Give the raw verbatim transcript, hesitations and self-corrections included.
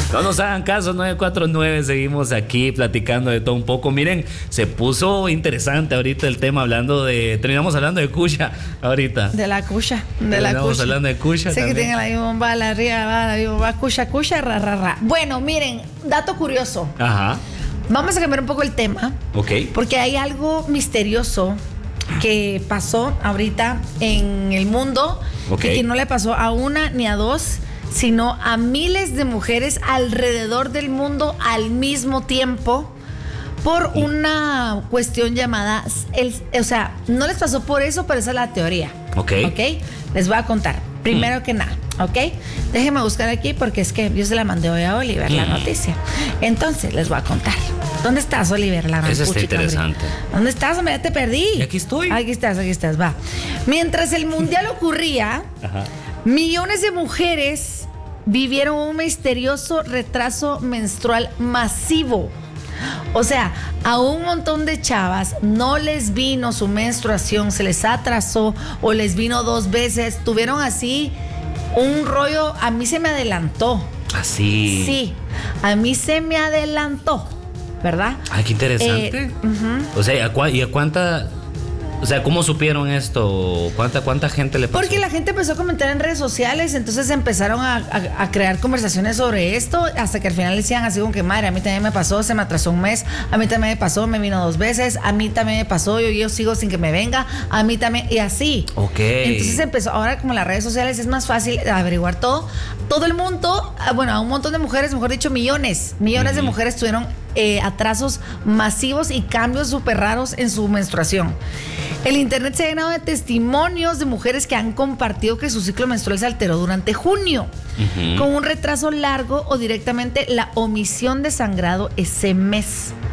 No nos hagan caso, nueve cuatro nueve, seguimos aquí platicando de todo un poco. Miren, se puso interesante ahorita el tema, hablando de, terminamos hablando de Kusha ahorita. De la Kusha, de la Terminamos Kusha. hablando de Kusha Sé también. que tiene la misma bomba, la arriba, va, la misma bomba, Kusha, Kusha, ra, ra, ra. Bueno, miren, dato curioso. Ajá, Vamos a cambiar un poco el tema, ok. porque hay algo misterioso que pasó ahorita en el mundo, Ok. y que no le pasó a una ni a dos, sino a miles de mujeres alrededor del mundo al mismo tiempo, por una cuestión llamada, el, o sea, no les pasó por eso, pero esa es la teoría. Ok. Ok, les voy a contar. Primero mm. que nada, ¿ok? Déjenme buscar aquí porque es que yo se la mandé hoy a Oliver, mm. la noticia. Entonces, les voy a contar. ¿Dónde estás, Oliver? La Eso está interesante. Hombre? ¿Dónde estás? Hombre, ya te perdí. Y aquí estoy. Aquí estás, aquí estás, va. Mientras el mundial ocurría, Ajá. millones de mujeres vivieron un misterioso retraso menstrual masivo. O sea, a un montón de chavas no les vino su menstruación, se les atrasó o les vino dos veces. Tuvieron así un rollo, a mí se me adelantó. Así. Sí, a mí se me adelantó, ¿verdad? Ay, qué interesante. Eh, uh-huh. O sea, ¿y a cuánta? O sea, ¿cómo supieron esto? ¿Cuánta, cuánta gente le pasó? Porque la gente empezó a comentar en redes sociales, entonces empezaron a, a, a crear conversaciones sobre esto, hasta que al final decían así como que, madre, a mí también me pasó, se me atrasó un mes, a mí también me pasó, me vino dos veces, a mí también me pasó, yo, yo sigo sin que me venga, a mí también, y así. Ok. Entonces empezó, ahora como las redes sociales es más fácil averiguar todo, todo el mundo, bueno, a un montón de mujeres, mejor dicho, millones, millones uh-huh. de mujeres tuvieron eh, atrasos masivos y cambios súper raros en su menstruación. El internet se ha llenado de testimonios de mujeres que han compartido que su ciclo menstrual se alteró durante junio, uh-huh. con un retraso largo o directamente la omisión de sangrado ese mes.